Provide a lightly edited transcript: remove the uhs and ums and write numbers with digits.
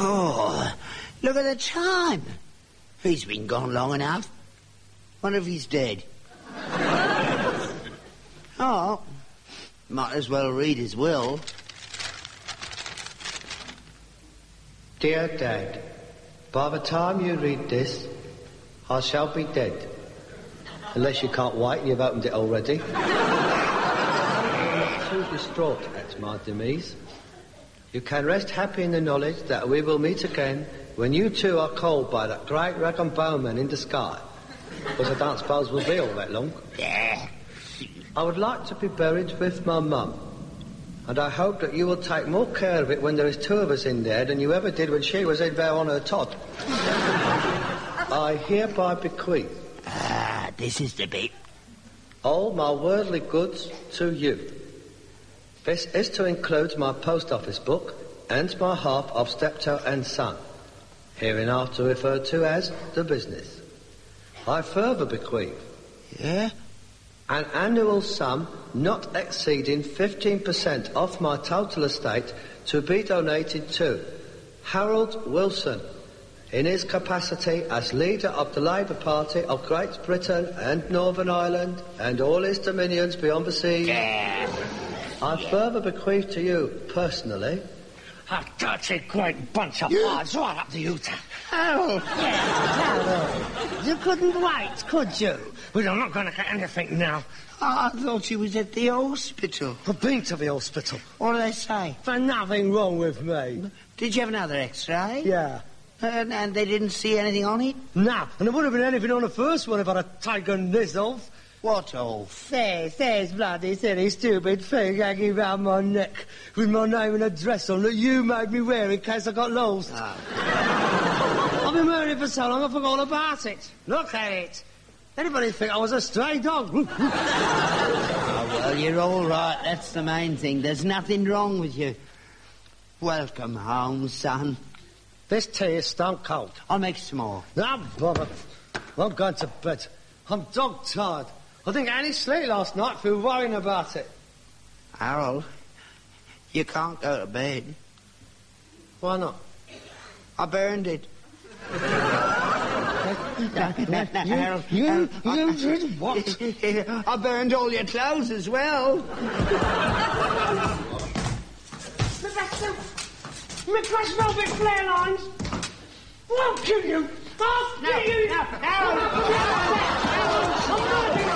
Oh, look at the time. He's been gone long enough. Wonder if he's dead. Oh, might as well read his will. Dear Dad, by the time you read this, I shall be dead. Unless you can't wait and you've opened it already. I'm too distraught at my demise. You can rest happy in the knowledge that we will meet again when you two are called by that great Rag and Bowman in the sky. Because I don't suppose we'll be all that long. Yeah. I would like to be buried with my mum. And I hope that you will take more care of it when there is two of us in there than you ever did when she was in there on her Todd. I hereby bequeath. This is the bit. All my worldly goods to you. This is to include my post office book and my half of Steptoe and Son, hereinafter referred to as the business. I further bequeath. Yeah? An annual sum not exceeding 15% of my total estate to be donated to Harold Wilson in his capacity as leader of the Labour Party of Great Britain and Northern Ireland and all his dominions beyond the sea. Yeah. I further bequeath to you personally a dirty great bunch of cards right up the Utah. Oh, Harold, you couldn't wait, could you? Well, I'm not going to get anything now. I thought you was at the hospital. I've been to the hospital. What do they say? There's nothing wrong with me. Did you have another X-ray? Yeah. And they didn't see anything on it? No, and there wouldn't have been anything on the first one if I'd have taken this off. What off? There's bloody silly stupid thing hanging round my neck with my name and address on that you made me wear in case I got lost. Oh. I've been wearing it for so long I forgot all about it. Look at it. Anybody think I was a stray dog? Oh, well, you're all right. That's the main thing. There's nothing wrong with you. Welcome home, son. This tea is stone cold. I'll make some more. No, bother. I'm going to bed. I'm dog-tired. I didn't get any sleep last night through worrying about it. Harold, you can't go to bed. Why not? I burned it. Harold, You did what? I burned all your clothes as well. Rebecca, my crash velvet flare lines. I'll kill you. I'll kill you. Harold.